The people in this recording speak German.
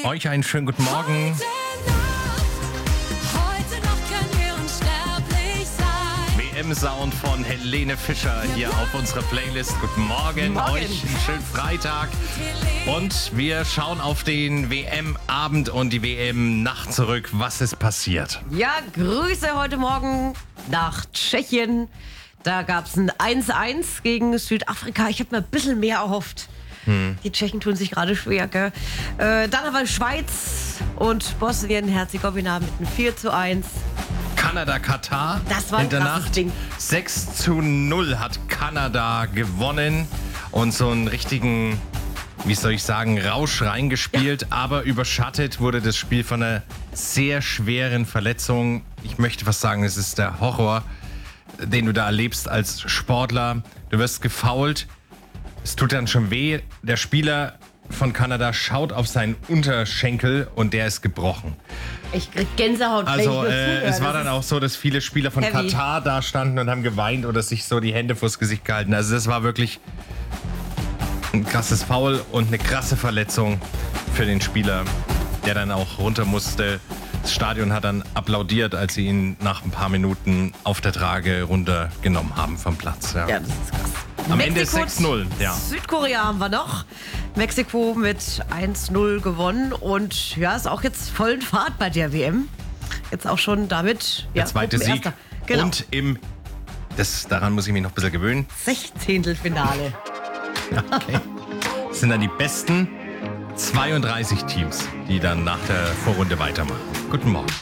Euch einen schönen guten Morgen. WM-Sound von Helene Fischer hier auf unserer Playlist. Guten Morgen. Euch einen schönen Freitag. Und wir schauen auf den WM-Abend und die WM-Nacht zurück. Was ist passiert? Ja, Grüße heute Morgen nach Tschechien. Da gab es ein 1-1 gegen Südafrika. Ich habe mir ein bisschen mehr erhofft. Die Tschechen tun sich gerade schwer, gell? Dann aber Schweiz und Bosnien-Herzegowina mit einem 4-1. Kanada, Katar. Das war ein in der krasses Nacht. Ding. 6-0 hat Kanada gewonnen und so einen richtigen, wie soll ich sagen, Rausch reingespielt. Ja. Aber überschattet wurde das Spiel von einer sehr schweren Verletzung. Ich möchte was sagen, es ist der Horror, den du da erlebst als Sportler. Du wirst gefoult. Es tut dann schon weh. Der Spieler von Kanada schaut auf seinen Unterschenkel und der ist gebrochen. Ich krieg Gänsehaut. Also es war dann auch so, dass viele Spieler von heavy. Katar da standen und haben geweint oder sich so die Hände vors Gesicht gehalten. Also das war wirklich ein krasses Foul und eine krasse Verletzung für den Spieler, der dann auch runter musste. Das Stadion hat dann applaudiert, als sie ihn nach ein paar Minuten auf der Trage runtergenommen haben vom Platz. Ja, das ist krass. Am Ende 6-0. Ja. Südkorea haben wir noch. Mexiko mit 1-0 gewonnen. Und ja, ist auch jetzt voll in Fahrt bei der WM. Jetzt auch schon damit. Der zweite Sieg. Genau. Und daran muss ich mich noch ein bisschen gewöhnen. 16. Finale. Okay. Das sind dann die besten 32 Teams, die dann nach der Vorrunde weitermachen. Guten Morgen.